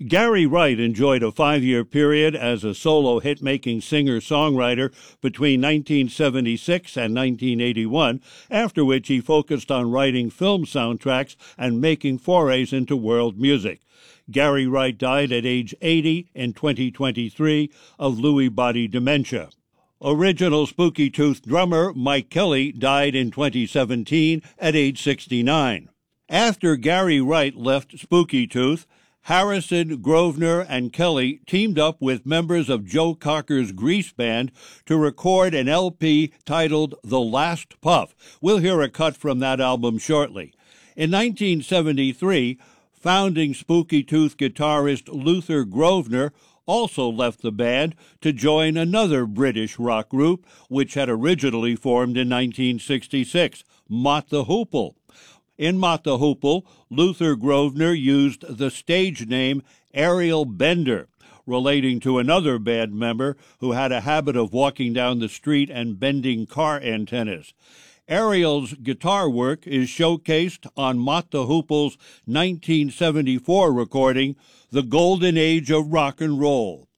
Gary Wright enjoyed a 5-year period as a solo hit-making singer-songwriter between 1976 and 1981, after which he focused on writing film soundtracks and making forays into world music. Gary Wright died at age 80 in 2023 of Lewy body dementia. Original Spooky Tooth drummer Mike Kelly died in 2017 at age 69. After Gary Wright left Spooky Tooth, Harrison, Grosvenor, and Kelly teamed up with members of Joe Cocker's Grease Band to record an LP titled The Last Puff. We'll hear a cut from that album shortly. In 1973, founding Spooky Tooth guitarist Luther Grosvenor also left the band to join another British rock group, which had originally formed in 1966, Mott the Hoople. In Mott the Hoople, Luther Grosvenor used the stage name Ariel Bender, relating to another band member who had a habit of walking down the street and bending car antennas. Ariel's guitar work is showcased on Mott the Hoople's 1974 recording, The Golden Age of Rock and Roll.